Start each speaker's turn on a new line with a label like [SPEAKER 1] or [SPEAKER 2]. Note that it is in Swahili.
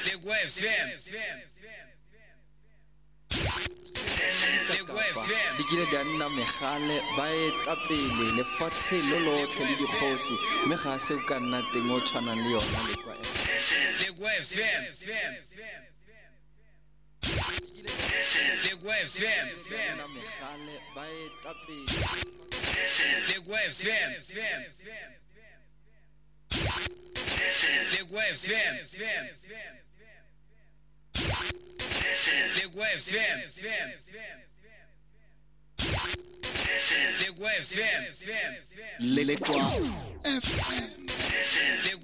[SPEAKER 1] Legwe FM. Legwe FM.
[SPEAKER 2] Dikile di anna megale ba e tapele lefatshe lo lotlhe le dikgosi mme ga se o ka nna teng o tshwanang le yona
[SPEAKER 1] Legwe FM. Legwe FM.
[SPEAKER 2] megale ba e tapele
[SPEAKER 1] Legwe FM. Legwe FM. Legwe FM. Legwe FM.
[SPEAKER 3] Legwe FM.